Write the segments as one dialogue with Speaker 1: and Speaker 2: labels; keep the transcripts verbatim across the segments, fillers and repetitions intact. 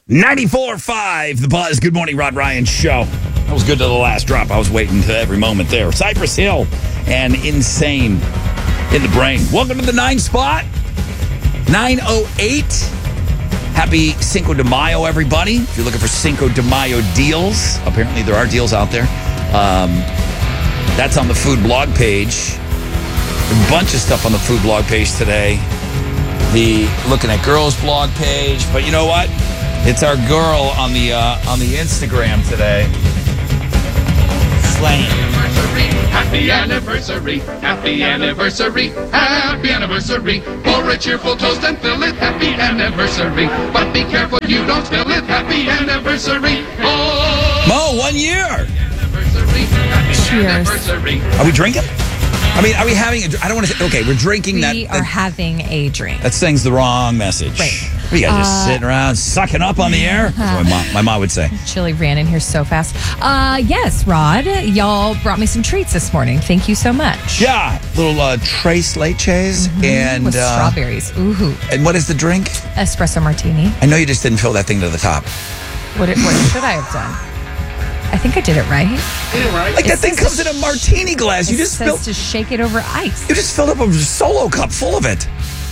Speaker 1: ninety-four point five, The Buzz. Good morning, Rod Ryan Show. That was good to the last drop. I was waiting to every moment there. Cypress Hill and Insane in the Brain. Welcome to the nine spot. nine oh eight. Happy Cinco de Mayo, everybody. If you're looking for Cinco de Mayo deals, apparently there are deals out there. Um, that's on the food blog page. A bunch of stuff on the food blog page today. The Looking at Girls blog page. But you know what? It's our girl on the uh, on the Instagram today. Slaying.
Speaker 2: Happy anniversary, happy anniversary, happy anniversary. Pour a cheerful toast and fill it, happy anniversary. But be careful you don't spill it, happy anniversary. Oh,
Speaker 1: Mo, one year.
Speaker 2: anniversary, happy
Speaker 3: Cheers.
Speaker 2: anniversary.
Speaker 1: Are we drinking? I mean, are we having a... I don't want to say... Okay, we're drinking
Speaker 3: We
Speaker 1: that...
Speaker 3: are
Speaker 1: that
Speaker 3: having a drink.
Speaker 1: That sings the wrong message.
Speaker 3: Right.
Speaker 1: What are you guys just
Speaker 3: Uh,
Speaker 1: sitting around sucking up on the air? That's what my mom, my mom would say.
Speaker 3: Chili ran in here so fast. Uh, yes, Rod, y'all brought me some treats this morning. Thank you so much.
Speaker 1: Yeah, little uh, Tres Leches and...
Speaker 3: With
Speaker 1: uh,
Speaker 3: strawberries. Ooh.
Speaker 1: And what is the drink?
Speaker 3: Espresso martini.
Speaker 1: I know you just didn't fill that thing to the top.
Speaker 3: What, it, what should I have done? I think I did it right.
Speaker 1: Like
Speaker 3: It
Speaker 1: that thing
Speaker 3: says
Speaker 1: comes in a martini glass. You
Speaker 3: It
Speaker 1: just
Speaker 3: says
Speaker 1: filled...
Speaker 3: to shake it over ice.
Speaker 1: You just filled up a Solo cup full of it.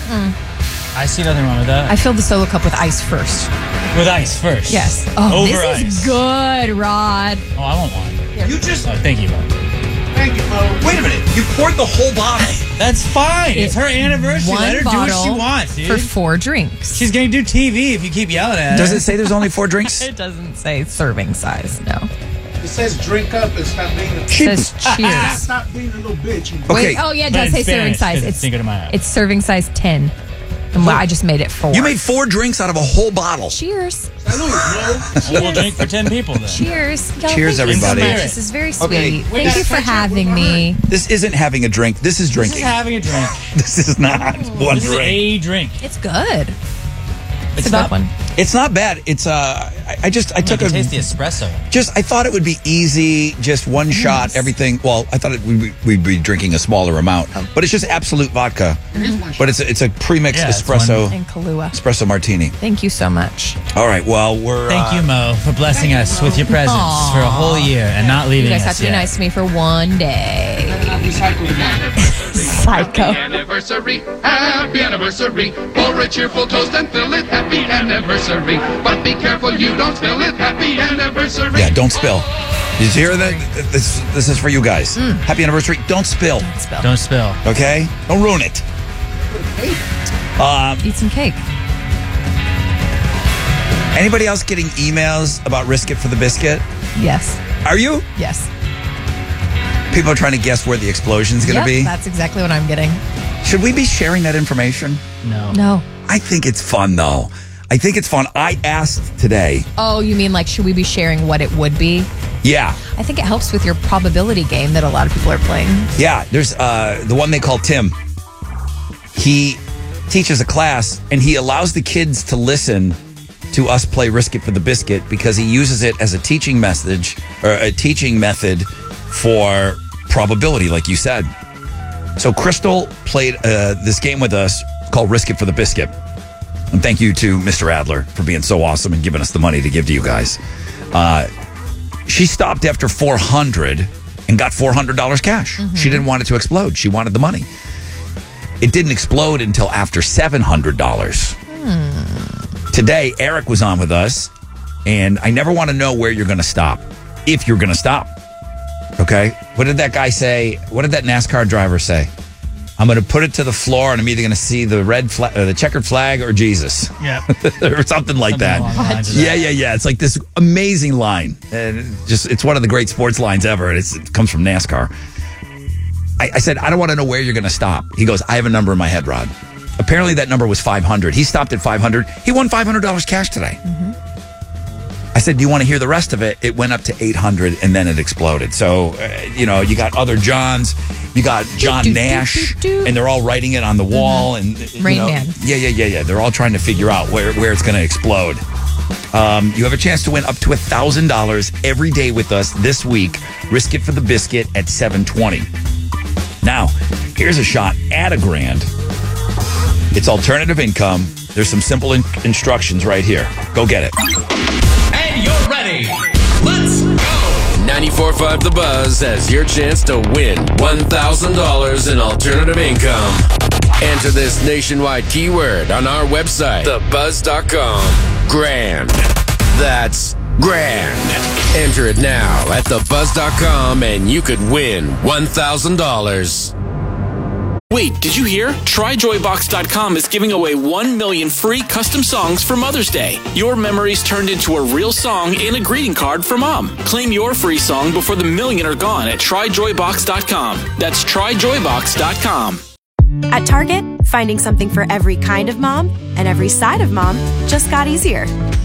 Speaker 4: I see nothing wrong with that.
Speaker 3: I filled the solo cup with ice first.
Speaker 4: with ice first.
Speaker 3: Yes. Oh,
Speaker 4: Over
Speaker 3: this
Speaker 4: ice.
Speaker 3: is good, Rod.
Speaker 4: Oh, I want one.
Speaker 1: You just...
Speaker 4: Oh, thank you, Mo.
Speaker 1: Wait a minute. You poured the whole bottle.
Speaker 4: That's fine. It's her anniversary.
Speaker 3: One
Speaker 4: Let her do what she
Speaker 3: bottle
Speaker 4: wants, dude.
Speaker 3: for four drinks.
Speaker 4: She's going to do T V if you keep yelling at her.
Speaker 1: Does it say there's only four drinks?
Speaker 3: It doesn't say serving size. No.
Speaker 5: It says drink up and stop being a
Speaker 3: It says cheers.
Speaker 5: stop being a little bitch.
Speaker 1: Okay.
Speaker 3: Wait, oh yeah, it
Speaker 4: But
Speaker 3: does
Speaker 4: in
Speaker 3: say serving
Speaker 4: Spanish,
Speaker 3: size.
Speaker 4: 'cause it's
Speaker 3: It's
Speaker 4: Cinco de Mayo.
Speaker 3: it's serving size ten. And I just made it four.
Speaker 1: You made four drinks out of a whole bottle.
Speaker 3: Cheers.
Speaker 5: I know you
Speaker 4: Well, we'll drink for ten people then.
Speaker 3: Cheers. Y'all,
Speaker 1: Cheers,
Speaker 3: thank you so
Speaker 1: everybody.
Speaker 3: much. This is very sweet.
Speaker 1: Okay.
Speaker 3: Thank
Speaker 4: Wait,
Speaker 3: you for
Speaker 5: catch up
Speaker 3: having
Speaker 5: with
Speaker 3: me.
Speaker 1: This isn't having a drink. This is
Speaker 4: This
Speaker 1: drinking.
Speaker 4: is having a drink.
Speaker 1: This is not one
Speaker 4: This is
Speaker 1: drink.
Speaker 4: a drink.
Speaker 3: It's good. It's,
Speaker 4: It's
Speaker 3: a
Speaker 4: not-
Speaker 3: good one.
Speaker 1: It's not bad. It's uh, I, I just I
Speaker 4: I
Speaker 1: took
Speaker 4: can
Speaker 1: a
Speaker 4: taste the espresso.
Speaker 1: just I thought it would be easy, just one shot, everything. Well, I thought it, we'd, be, we'd be drinking a smaller amount, but it's just absolute vodka. But it's a, it's a premixed
Speaker 4: Yeah, it's
Speaker 1: espresso
Speaker 3: And Kahlua.
Speaker 1: espresso martini.
Speaker 3: Thank you so much.
Speaker 1: All right, well we're
Speaker 4: Thank
Speaker 1: uh,
Speaker 4: you, Mo, for blessing us with your presence
Speaker 3: Aw.
Speaker 4: for a whole year and not
Speaker 3: You
Speaker 4: leaving
Speaker 3: guys
Speaker 4: us
Speaker 3: have to be
Speaker 4: yet.
Speaker 3: nice to me for one day.
Speaker 5: recycle them.
Speaker 3: Psycho.
Speaker 2: Happy anniversary, happy anniversary. Pour a cheerful toast and fill it, happy anniversary. But be careful you don't spill it, happy anniversary.
Speaker 1: yeah. Don't spill. Did you hear that? This this is for you guys. Happy anniversary. Don't spill.
Speaker 3: Spill.
Speaker 4: Don't spill.
Speaker 1: Okay. Don't ruin it. Um,
Speaker 3: Eat some cake.
Speaker 1: anybody else getting emails about Risk It for the Biscuit?
Speaker 3: Yes.
Speaker 1: Are you?
Speaker 3: Yes.
Speaker 1: People are trying to guess where the explosion's going to
Speaker 3: Yep,
Speaker 1: be.
Speaker 3: that's exactly what I'm getting.
Speaker 1: Should we be sharing that information?
Speaker 4: No.
Speaker 3: No.
Speaker 1: I think it's fun, though. I think it's fun. I asked today.
Speaker 3: Oh, you mean like, should we be sharing what it would be?
Speaker 1: Yeah,
Speaker 3: I think it helps with your probability game that a lot of people are playing.
Speaker 1: yeah. There's uh, the one they call Tim. He teaches a class, and he allows the kids to listen to us play Risk It for the Biscuit because he uses it as a teaching message or a teaching method for probability, like you said. So Crystal played uh, this game with us called Risk It for the Biscuit. And thank you to Mister Adler for being so awesome and giving us the money to give to you guys. Uh, she stopped after four hundred and got four hundred dollars cash. She didn't want it to explode. She wanted the money. It didn't explode until after seven hundred dollars. Today, Eric was on with us, and I never want to know where you're going to stop, if you're going to stop. Okay? What did that guy say? What did that NASCAR driver say? I'm going to put it to the floor, and I'm either going to see the red flag, uh, the checkered flag, or Jesus,
Speaker 4: Yeah.
Speaker 1: or something like
Speaker 4: Something
Speaker 1: that.
Speaker 4: along the lines of
Speaker 1: Yeah,
Speaker 4: that.
Speaker 1: yeah, yeah. It's like this amazing line, and it just it's one of the great sports lines ever, and it's, it comes from NASCAR. I, I said, I don't want to know where you're going to stop. He goes, I have a number in my head, Rod. Apparently, that number was five hundred. He stopped at five hundred. He won five hundred dollars cash today. I said, do you want to hear the rest of it? It went up to eight hundred and then it exploded. So, uh, you know, you got other Johns, you got John
Speaker 3: Do, do, do,
Speaker 1: Nash,
Speaker 3: do, do.
Speaker 1: and they're all writing it on the wall. And you
Speaker 3: Rain
Speaker 1: know,
Speaker 3: Man.
Speaker 1: Yeah, yeah, yeah, yeah. They're all trying to figure out where, where it's going to explode. Um, you have a chance to win up to one thousand dollars every day with us this week. Risk It for the Biscuit at seven twenty. Now, here's a shot at a grand. It's alternative income. There's some simple in- instructions right here. Go get it.
Speaker 6: And you're ready. Let's go.
Speaker 7: ninety-four point five The Buzz has your chance to win one thousand dollars in alternative income. Enter this nationwide keyword on our website, the buzz dot com. Grand. That's grand. Enter it now at the buzz dot com and you could win one thousand dollars.
Speaker 8: Wait, did you hear? Try joy box dot com is giving away one million free custom songs for Mother's Day. Your memories turned into a real song and a greeting card for Mom. Claim your free song before the million are gone at try joy box dot com. That's try joy box dot com.
Speaker 9: At Target, finding something for every kind of mom and every side of mom just got easier.